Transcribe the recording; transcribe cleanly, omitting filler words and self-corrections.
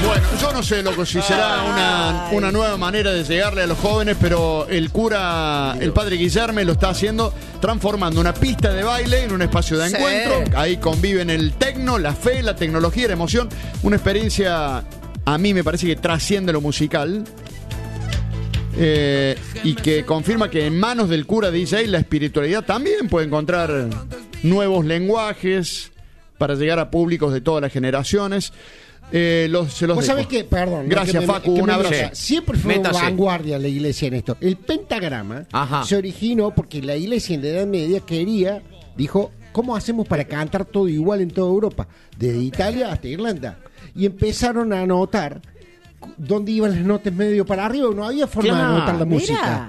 Bueno, yo no sé, loco, si será una nueva manera de llegarle a los jóvenes, pero el cura, el padre Guillermo, lo está haciendo, transformando una pista de baile en un espacio de encuentro. Ahí conviven el tecno, la fe, la tecnología, la emoción. Una experiencia, a mí me parece que trasciende lo musical. Y que confirma que en manos del cura DJ la espiritualidad también puede encontrar nuevos lenguajes para llegar a públicos de todas las generaciones. Se los ¿Vos sabés dejo. qué? Perdón. Gracias, Facu, un abrazo. Siempre fue vanguardia la iglesia en esto. El pentagrama se originó porque la iglesia en la Edad Media dijo, ¿cómo hacemos para cantar todo igual en toda Europa? Desde Italia hasta Irlanda. Y empezaron a anotar dónde iban las notas medio para arriba, no había forma de anotar la música.